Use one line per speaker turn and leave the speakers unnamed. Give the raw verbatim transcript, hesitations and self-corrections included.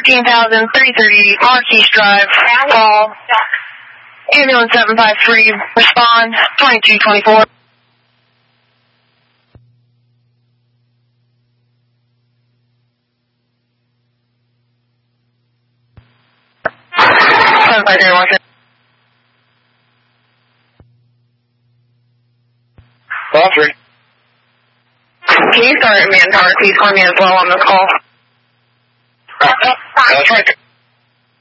thirteen thousand three thirty Marquise Drive, call. Ambulance seven five three, respond, twenty-two twenty-four. seven five three, Washington.
Call three.
Can you start Manpower, please, for me as well on this call?
Uh, that's right.